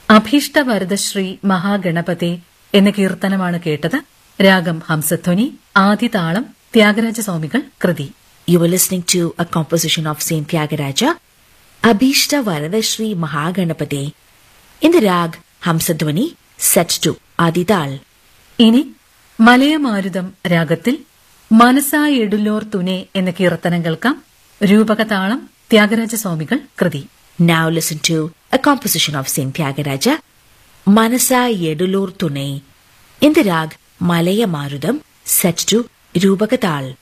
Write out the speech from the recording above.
അഭീഷ്ടവരദശ്രീ മഹാഗണപതേ എന്ന കീർത്തനമാണ് കേട്ടത്. രാഗം ഹംസധ്വനി, ആദിതാളം ത്യാഗരാജസ്വാമികൾ കൃതി. You were listening to a composition of Saint Tyagaraja, Abhishta Varadashri Mahaganapate, in the rag Hamsadhwani, set to Adidal. ഇനി മലയമാരുതം രാഗത്തിൽ മനസായെടുലോർ തുനെ എന്ന കീർത്തനം കേൾക്കാം. രൂപകതാളം ത്യാഗരാജസ്വാമികൾ കൃതി. Now listen to a composition of Saint Tyagaraja, Manasa Yedulur Tunai, in the rag Malaya Marudam, set to Rubakatal.